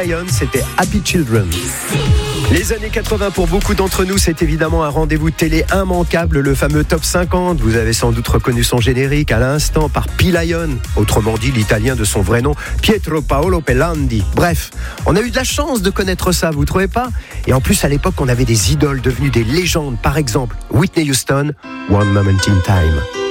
Lion, c'était Happy Children. Les années 80 pour beaucoup d'entre nous, c'est évidemment un rendez-vous télé immanquable, le fameux Top 50. Vous avez sans doute reconnu son générique à l'instant par P-Lion, autrement dit l'italien de son vrai nom, Pietro Paolo Pelandi. Bref, on a eu de la chance de connaître ça, vous trouvez pas ? Et en plus, à l'époque, on avait des idoles devenues des légendes, par exemple Whitney Houston, One Moment in Time.